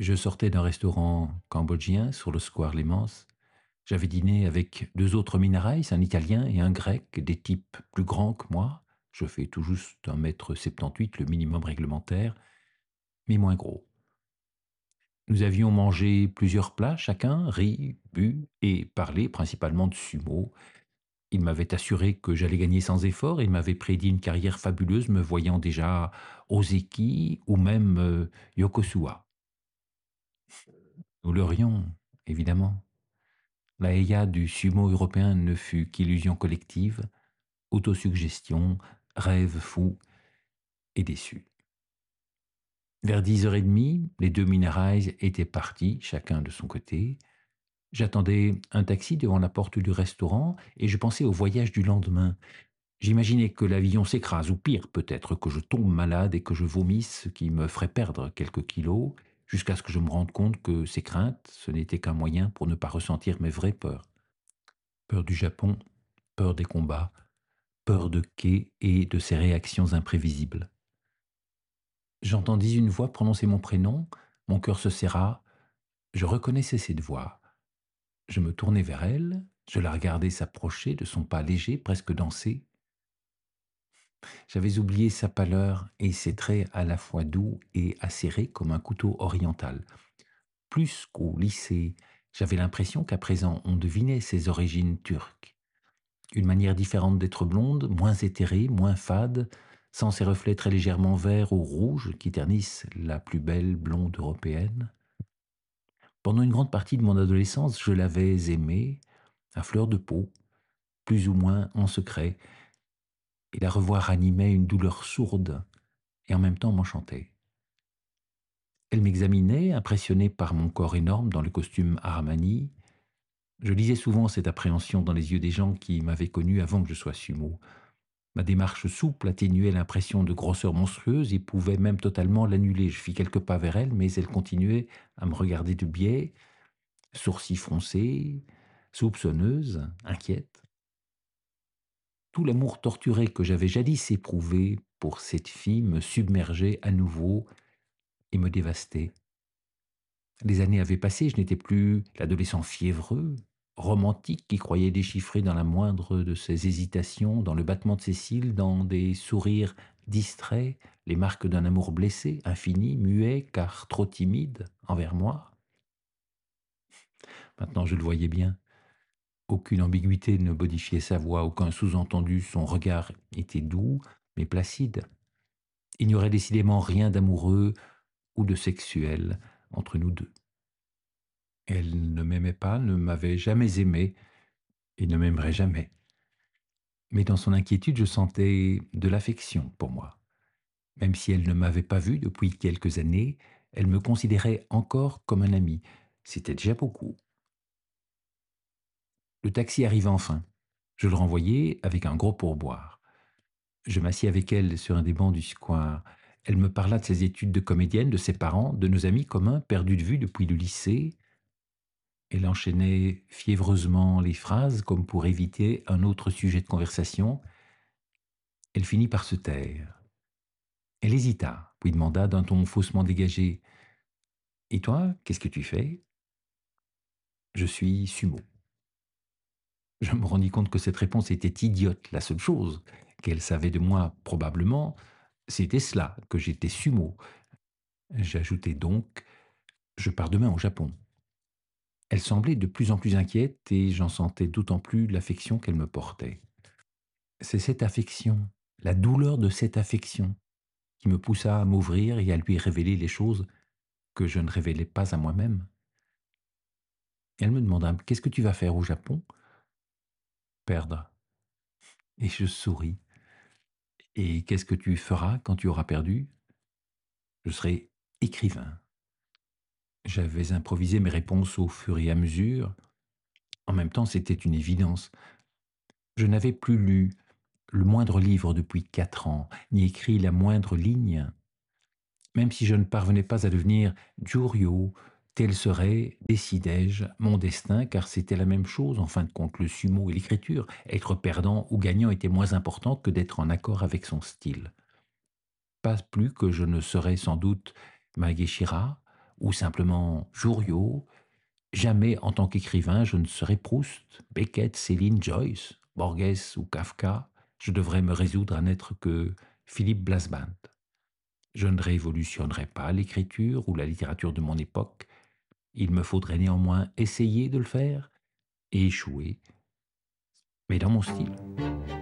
Je sortais d'un restaurant cambodgien sur le square Lémence. J'avais dîné avec deux autres Minarais, un Italien et un Grec, des types plus grands que moi. Je fais tout juste 1,78 m, le minimum réglementaire, mais moins gros. Nous avions mangé plusieurs plats chacun, ri, bu et parlé principalement de sumo. Il m'avait assuré que j'allais gagner sans effort et il m'avait prédit une carrière fabuleuse, me voyant déjà Ozeki ou même Yokosuka. Nous l'aurions, évidemment. La Heya du sumo européen ne fut qu'illusion collective, autosuggestion, rêve fou et déçu. Vers 10h30, les deux Minarais étaient partis, chacun de son côté. J'attendais un taxi devant la porte du restaurant et je pensais au voyage du lendemain. J'imaginais que l'avion s'écrase, ou pire peut-être, que je tombe malade et que je vomisse, ce qui me ferait perdre quelques kilos, jusqu'à ce que je me rende compte que ces craintes, ce n'étaient qu'un moyen pour ne pas ressentir mes vraies peurs. Peur du Japon, peur des combats, peur de Kay et de ses réactions imprévisibles. J'entendis une voix prononcer mon prénom, mon cœur se serra, je reconnaissais cette voix. Je me tournai vers elle, je la regardai s'approcher de son pas léger, presque dansé. J'avais oublié sa pâleur et ses traits à la fois doux et acérés comme un couteau oriental. Plus qu'au lycée, j'avais l'impression qu'à présent on devinait ses origines turques. Une manière différente d'être blonde, moins éthérée, moins fade, sans ces reflets très légèrement verts ou rouges qui ternissent la plus belle blonde européenne. Pendant une grande partie de mon adolescence, je l'avais aimée, à fleur de peau, plus ou moins en secret, et la revoir animait une douleur sourde et en même temps m'enchantait. Elle m'examinait, impressionnée par mon corps énorme dans le costume Armani. Je lisais souvent cette appréhension dans les yeux des gens qui m'avaient connu avant que je sois sumo. Ma démarche souple atténuait l'impression de grosseur monstrueuse et pouvait même totalement l'annuler. Je fis quelques pas vers elle, mais elle continuait à me regarder de biais, sourcils froncés, soupçonneuse, inquiète. Tout l'amour torturé que j'avais jadis éprouvé pour cette fille me submergeait à nouveau et me dévastait. Les années avaient passé, je n'étais plus l'adolescent fiévreux, romantique qui croyait déchiffrer dans la moindre de ses hésitations, dans le battement de ses cils, dans des sourires distraits, les marques d'un amour blessé, infini, muet, car trop timide envers moi. Maintenant je le voyais bien. Aucune ambiguïté ne modifiait sa voix, aucun sous-entendu, son regard était doux, mais placide. Il n'y aurait décidément rien d'amoureux ou de sexuel entre nous deux. Elle ne m'aimait pas, ne m'avait jamais aimé et ne m'aimerait jamais. Mais dans son inquiétude, je sentais de l'affection pour moi. Même si elle ne m'avait pas vu depuis quelques années, elle me considérait encore comme un ami. C'était déjà beaucoup. Le taxi arriva enfin. Je le renvoyai avec un gros pourboire. Je m'assis avec elle sur un des bancs du square. Elle me parla de ses études de comédienne, de ses parents, de nos amis communs perdus de vue depuis le lycée. Elle enchaînait fiévreusement les phrases comme pour éviter un autre sujet de conversation. Elle finit par se taire. Elle hésita, puis demanda d'un ton faussement dégagé: « Et toi, qu'est-ce que tu fais ?»« Je suis sumo. » Je me rendis compte que cette réponse était idiote. La seule chose qu'elle savait de moi, probablement, c'était cela, que j'étais sumo. J'ajoutai donc: « Je pars demain au Japon. » Elle semblait de plus en plus inquiète et j'en sentais d'autant plus l'affection qu'elle me portait. C'est cette affection, la douleur de cette affection, qui me poussa à m'ouvrir et à lui révéler les choses que je ne révélais pas à moi-même. Elle me demanda: « Qu'est-ce que tu vas faire au Japon ?»« Perdre. » Et je souris. « Et qu'est-ce que tu feras quand tu auras perdu ?»« Je serai écrivain. » J'avais improvisé mes réponses au fur et à mesure. En même temps, c'était une évidence. Je n'avais plus lu le moindre livre depuis 4 ans, ni écrit la moindre ligne. Même si je ne parvenais pas à devenir Juryo, tel serait, décidai-je, mon destin, car c'était la même chose, en fin de compte, le sumo et l'écriture. Être perdant ou gagnant était moins important que d'être en accord avec son style. Pas plus que je ne serais sans doute Mageshira ou simplement Jouriot, jamais en tant qu'écrivain je ne serai Proust, Beckett, Céline, Joyce, Borges ou Kafka. Je devrais me résoudre à n'être que Philippe Blasband. Je ne révolutionnerai pas l'écriture ou la littérature de mon époque. Il me faudrait néanmoins essayer de le faire et échouer, mais dans mon style.